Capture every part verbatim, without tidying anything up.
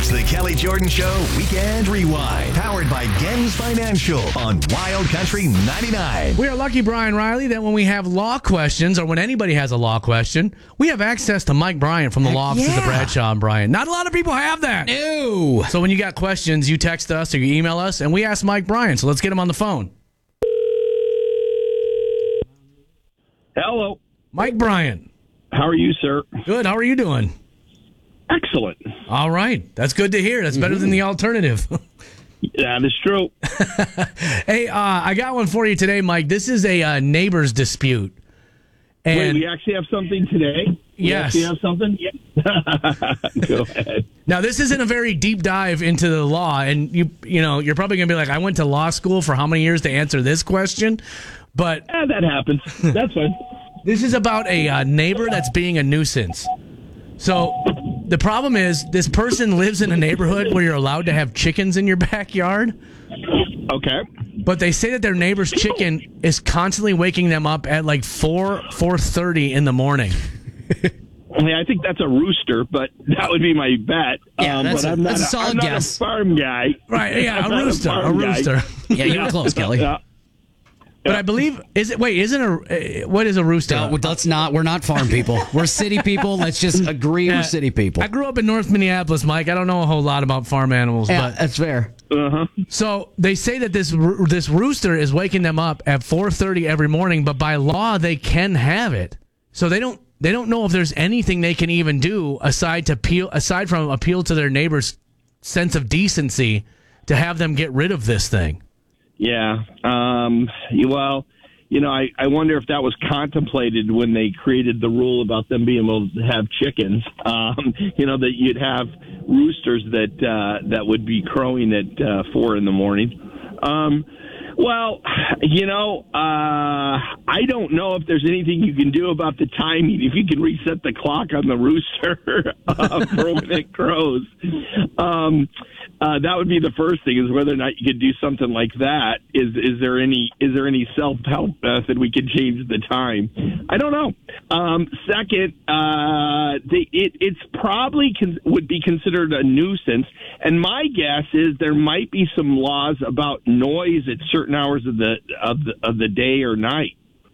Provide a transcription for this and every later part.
It's the Kelly Jordan Show Weekend Rewind, powered by Gens Financial on Wild Country ninety-nine. We are lucky, Brian Riley, that when we have law questions or when anybody has a law question, we have access to Mike Bryan from the Heck law offices yeah. of Bradshaw and Bryan. Not a lot of people have that. No. So when you got questions, you text us or you email us, and we ask Mike Bryan. So let's get him on the phone. Hello. Mike Bryan. How are you, sir? Good. How are you doing? Excellent. All right. That's good to hear. That's better than the alternative. That is true. Hey, uh, I got one for you today, Mike. This is a uh, neighbor's dispute. And Wait, we actually have something today? We Yes. actually have something? Yeah. Go ahead. Now, this isn't a very deep dive into the law, and you you know, you're probably going to be like, I went to law school for how many years to answer this question? But Yeah, that happens. That's fine. this is about a uh, neighbor that's being a nuisance. So the problem is this person lives in a neighborhood where you're allowed to have chickens in your backyard, Okay. but they say that their neighbor's chicken is constantly waking them up at like four, four thirty in the morning. I mean, I think that's a rooster, but that would be my bet. Yeah, that's but a- I'm not that's a a, solid I'm not guess. a farm guy. Right, yeah, I'm a not rooster, a farm guy. rooster. Yeah, you were close, Kelly. Yeah. But I believe, is it, wait, isn't a, uh, what is a rooster? No, let's not. We're not farm people. We're city people. Let's just agree Yeah. we're city people. I grew up in North Minneapolis, Mike. I don't know a whole lot about farm animals, Yeah, but that's fair. Uh-huh. so they say that this roo- this rooster is waking them up at four thirty every morning, but by law they can have it. So they don't they don't know if there's anything they can even do aside to appeal aside from appeal to their neighbors' sense of decency to have them get rid of this thing. Yeah. Um, you- well, you know, I, I wonder if that was contemplated when they created the rule about them being able to have chickens. Um, you know, that you'd have roosters that uh, that would be crowing at uh, four in the morning. Um, well, you know, uh, I don't know if there's anything you can do about the timing. If you can reset the clock on the rooster uh, for when it crows. Um, Uh, that would be the first thing, is whether or not you could do something like that. Is is there any is there any self-help method we could change the time? I don't know. Um, second, uh, the, it it's probably con- would be considered a nuisance, and my guess is there might be some laws about noise at certain hours of the of the, of the day or night.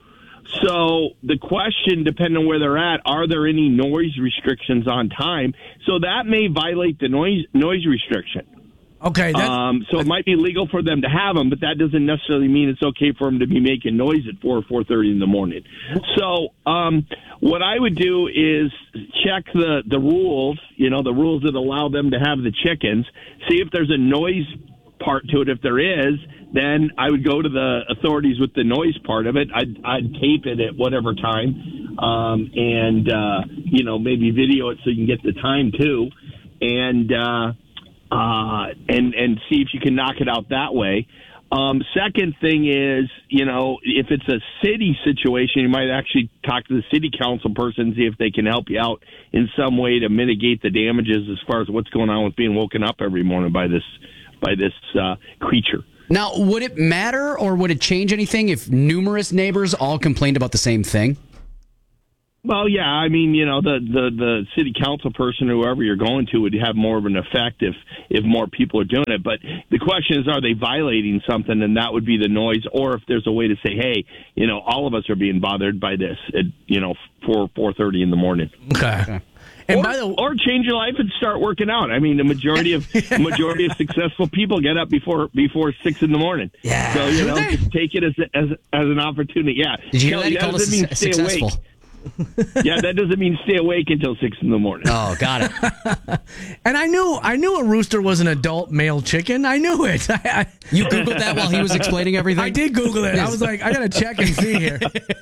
So the question, depending on where they're at, are there any noise restrictions on time? So that may violate the noise noise restriction. Okay, that's, Um, so it might be legal for them to have them, but that doesn't necessarily mean it's okay for them to be making noise at four or four thirty in the morning. So um, what I would do is check the the rules, you know, the rules that allow them to have the chickens. See if there's a noise part to it. If there is, then I would go to the authorities with the noise part of it. I'd, I'd tape it at whatever time, um, and uh, you know, maybe video it so you can get the time too, and uh, uh, and and see if you can knock it out that way. Um, second thing is, you know, if it's a city situation, you might actually talk to the city council person, see if they can help you out in some way to mitigate the damages as far as what's going on with being woken up every morning by this by this uh, creature. Now, would it matter or would it change anything if numerous neighbors all complained about the same thing? Well, yeah, I mean, you know, the, the, the city council person, whoever you're going to, would have more of an effect if, if more people are doing it. But the question is, are they violating something? And that would be the noise. Or if there's a way to say, hey, you know, all of us are being bothered by this at, you know, four, four thirty in the morning. okay. Okay. And or, by the or change your life and start working out. I mean, the majority of majority of successful people get up before before six in the morning. Yeah. So you Do know, they? just take it as as as an opportunity. Yeah. Did you hear Kelly, that? He called us doesn't mean su- stay successful. awake. Yeah, that doesn't mean stay awake until six in the morning. Oh, got it. and I knew I knew a rooster was an adult male chicken. I knew it. I, I, You Googled that while he was explaining everything? I did Google it. I was like, I gotta check and see here.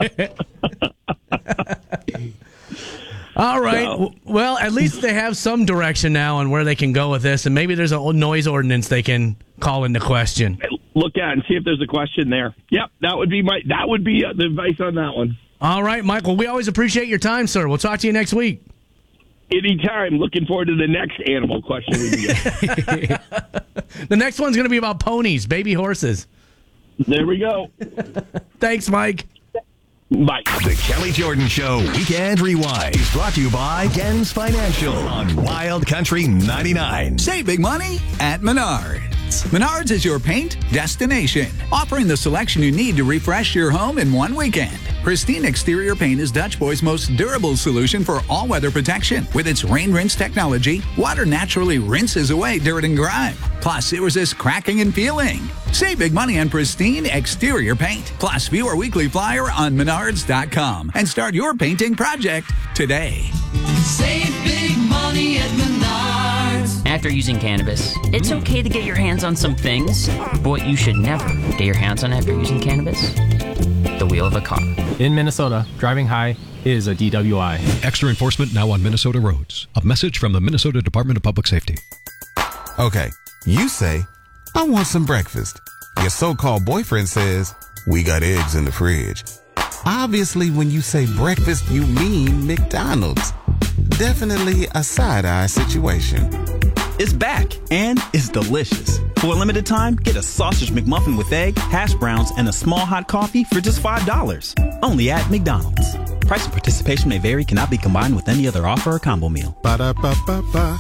All right. So- W- Well, at least they have some direction now on where they can go with this, and maybe there's a noise ordinance they can call into question. Look at it and see if there's a question there. Yep, that would be my that would be uh, the advice on that one. All right, Michael. We always appreciate your time, sir. We'll talk to you next week. Anytime. Looking forward to the next animal question we can get. The next one's going to be about ponies, baby horses. There we go. Thanks, Mike. Bye. The Kelly Jordan Show Weekend Rewind is brought to you by Gens Financial on Wild Country ninety-nine. Save big money at Menards. Menards is your paint destination, offering the selection you need to refresh your home in one weekend. Pristine Exterior Paint is Dutch Boy's most durable solution for all-weather protection. With its rain rinse technology, water naturally rinses away dirt and grime. Plus, it resists cracking and peeling. Save big money on Pristine Exterior Paint. Plus, view our weekly flyer on menards dot com and start your painting project today. Save big money at Menards. After using cannabis, it's okay to get your hands on some things, but what you should never get your hands on after using cannabis? The wheel of a car. In Minnesota, driving high is a D W I. Extra enforcement now on Minnesota roads. A message from the Minnesota Department of Public Safety. Okay, you say, I want some breakfast. Your so-called boyfriend says, we got eggs in the fridge. Obviously, when you say breakfast, you mean McDonald's. Definitely a side-eye situation. It's back, and it's delicious. For a limited time, get a sausage McMuffin with egg, hash browns, and a small hot coffee for just five dollars. Only at McDonald's. Price and participation may vary, cannot be combined with any other offer or combo meal. Ba-da-ba-ba-ba.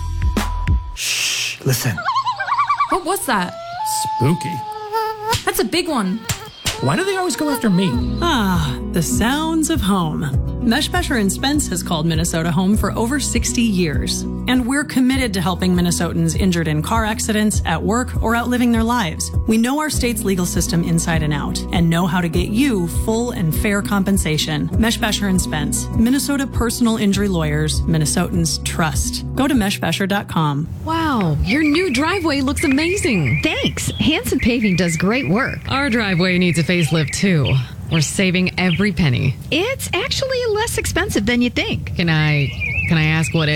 Shh, listen. What was that? Spooky. That's a big one. Why do they always go after me? Ah, the sounds of home. Meshbesher and Spence has called Minnesota home for over sixty years. And we're committed to helping Minnesotans injured in car accidents, at work, or out living their lives. We know our state's legal system inside and out and know how to get you full and fair compensation. Meshbesher and Spence, Minnesota personal injury lawyers, Minnesotans trust. Go to meshbesher dot com. Wow, your new driveway looks amazing. Thanks. Hanson Paving does great work. Our driveway needs a facelift too. We're saving every penny. It's actually less expensive than you think. Can I, can I ask what it...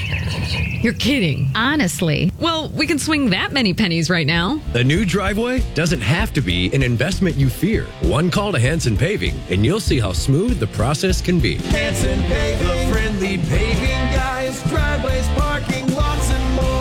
You're kidding. Honestly. Well, we can swing that many pennies right now. A new driveway doesn't have to be an investment you fear. One call to Hanson Paving, and you'll see how smooth the process can be. Hanson Paving, the friendly paving guys, driveways, parking lots, and more.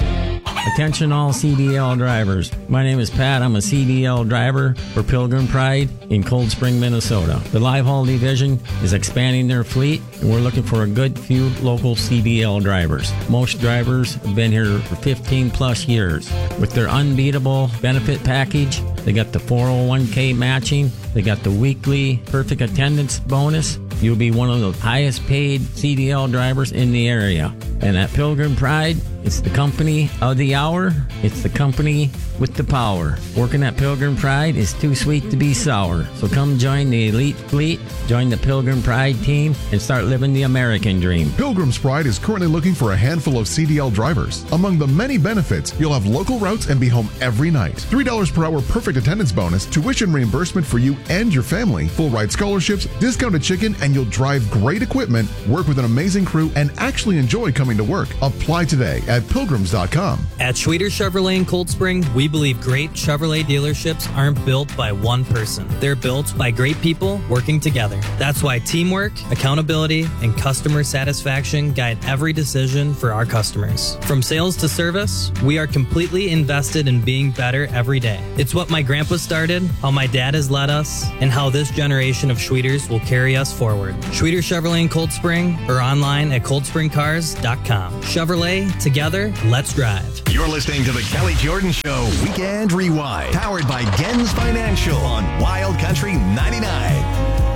Attention all C D L drivers. My name is Pat. I'm a C D L driver for Pilgrim Pride in Cold Spring, Minnesota. The Live Haul Division is expanding their fleet, and we're looking for a good few local C D L drivers. Most drivers have been here for fifteen plus years. With their unbeatable benefit package, they got the four oh one k matching, they got the weekly perfect attendance bonus. You'll be one of the highest paid C D L drivers in the area. And at Pilgrim Pride, it's the company of the hour. It's the company with the power. Working at Pilgrim Pride is too sweet to be sour. So come join the elite fleet, join the Pilgrim Pride team, and start living the American dream. Pilgrim's Pride is currently looking for a handful of C D L drivers. Among the many benefits, you'll have local routes and be home every night. three dollars per hour perfect attendance bonus, tuition reimbursement for you and your family, full ride scholarships, discounted chicken, and you'll drive great equipment, work with an amazing crew, and actually enjoy coming to work. Apply today at pilgrims dot com. At Schweter Chevrolet in Cold Spring, we believe great Chevrolet dealerships aren't built by one person. They're built by great people working together. That's why teamwork, accountability, and customer satisfaction guide every decision for our customers. From sales to service, we are completely invested in being better every day. It's what my grandpa started, how my dad has led us, and how this generation of Schweters will carry us forward. Schweter Chevrolet in Cold Spring or online at cold spring cars dot com. Chevrolet, together, let's drive. You're listening to the Kelly Jordan Show Weekend Rewind, powered by Gens Financial on Wild Country ninety-nine.